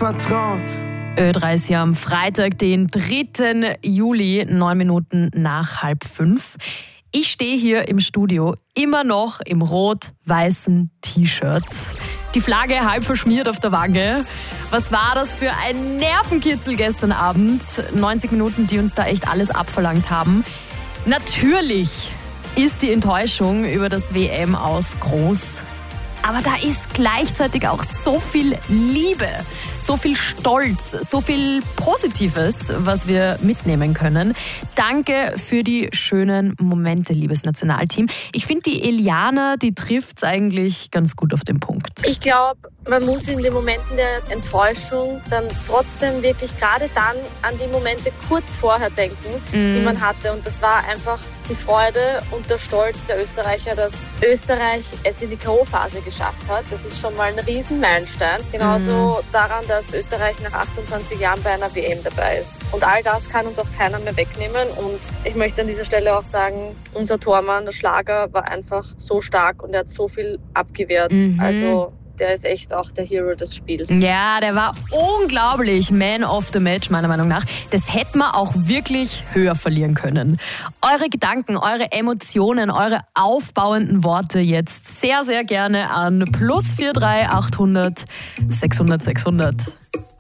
vertraut. Ö3 ist hier am Freitag, den 3. Juli, 9 Minuten nach 4:30. Ich stehe hier im Studio immer noch im rot-weißen T-Shirt. Die Flagge halb verschmiert auf der Wange. Was war das für ein Nervenkitzel gestern Abend? 90 Minuten, die uns da echt alles abverlangt haben. Natürlich ist die Enttäuschung über das WM-Aus groß. Aber da ist gleichzeitig auch so viel Liebe, so viel Stolz, so viel Positives, was wir mitnehmen können. Danke für die schönen Momente, liebes Nationalteam. Ich finde, die Eliana, die trifft's eigentlich ganz gut auf den Punkt. Ich glaube, man muss in den Momenten der Enttäuschung dann trotzdem wirklich gerade dann an die Momente kurz vorher denken, die man hatte. Und das war einfach die Freude und der Stolz der Österreicher, dass Österreich es in die K.O.-Phase geschafft hat. Das ist schon mal ein Riesenmeilenstein. Genauso daran, dass Österreich nach 28 Jahren bei einer WM dabei ist. Und all das kann uns auch keiner mehr wegnehmen. Und ich möchte an dieser Stelle auch sagen, unser Tormann, der Schlager, war einfach so stark und er hat so viel abgewehrt. Also der ist echt auch der Hero des Spiels. Ja, der war unglaublich Man of the Match, meiner Meinung nach. Das hätte man auch wirklich höher verlieren können. Eure Gedanken, eure Emotionen, eure aufbauenden Worte jetzt sehr, sehr gerne an +43 800 600 600.